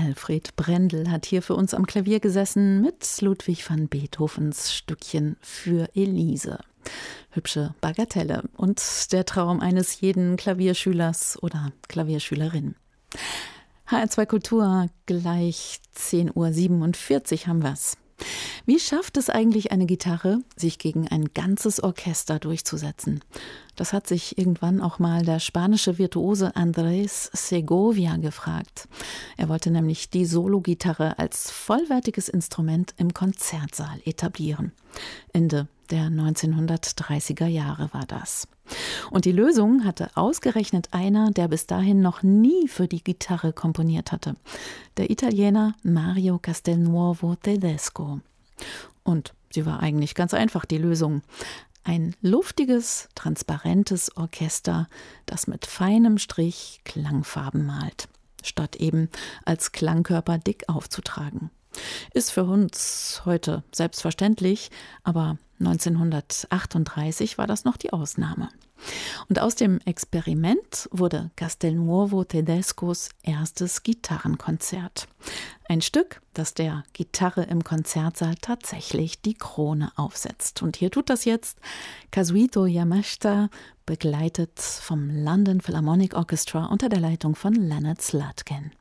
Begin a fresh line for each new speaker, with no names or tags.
Alfred Brendel hat hier für uns am Klavier gesessen mit Ludwig van Beethovens Stückchen für Elise. Hübsche Bagatelle und der Traum eines jeden Klavierschülers oder Klavierschülerin. HR2 Kultur, gleich 10:47 Uhr haben wir's. Wie schafft es eigentlich eine Gitarre, sich gegen ein ganzes Orchester durchzusetzen? Das hat sich irgendwann auch mal der spanische Virtuose Andrés Segovia gefragt. Er wollte nämlich die Sologitarre als vollwertiges Instrument im Konzertsaal etablieren. Ende der 1930er Jahre war das. Und die Lösung hatte ausgerechnet einer, der bis dahin noch nie für die Gitarre komponiert hatte. Der Italiener Mario Castelnuovo Tedesco. Und sie war eigentlich ganz einfach, die Lösung. Ein luftiges, transparentes Orchester, das mit feinem Strich Klangfarben malt, statt eben als Klangkörper dick aufzutragen. Ist für uns heute selbstverständlich, aber 1938 war das noch die Ausnahme. Und aus dem Experiment wurde Castelnuovo Tedescos erstes Gitarrenkonzert. Ein Stück, das der Gitarre im Konzertsaal tatsächlich die Krone aufsetzt. Und hier tut das jetzt Kazuhito Yamashita, begleitet vom London Philharmonic Orchestra unter der Leitung von Leonard Slatkin.